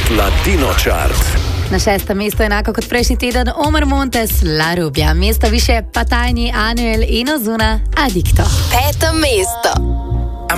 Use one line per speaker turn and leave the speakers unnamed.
Latino Chart.
Na 6. mestu enako kot prejšnji teden Omar Montes, La Rubia. Mesto više pa tajni Anuel in Ozuna, Adicto.
5. mesto.